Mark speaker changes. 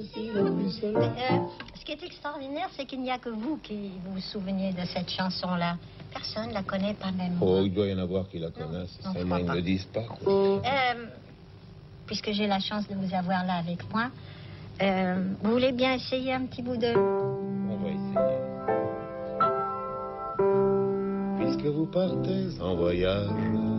Speaker 1: Ce qui est extraordinaire, c'est qu'il n'y a que vous qui vous souveniez de cette chanson-là. Personne ne la connaît, pas même moi.
Speaker 2: Oh, il doit y en avoir qui la connaissent.
Speaker 1: Non,
Speaker 2: Seulement, ils ne le disent pas.
Speaker 1: Puisque j'ai la chance de vous avoir là avec moi, vous voulez bien essayer un petit bout de...
Speaker 2: On va essayer. Puisque vous partez en voyage...